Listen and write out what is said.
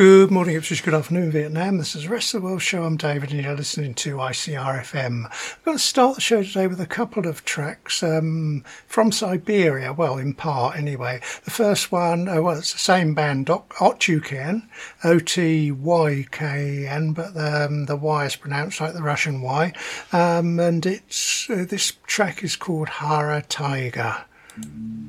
Good morning, Ipswich. Good afternoon, Vietnam. This is the Rest of the World Show. I'm David, and you're listening to ICRFM. I'm going to start the show today with a couple of tracks from Siberia. Well, in part, anyway. The first one, it's the same band, Otykyan, Otykyan, but the Y is pronounced like the Russian Y. And it's this track is called Hara Taiga.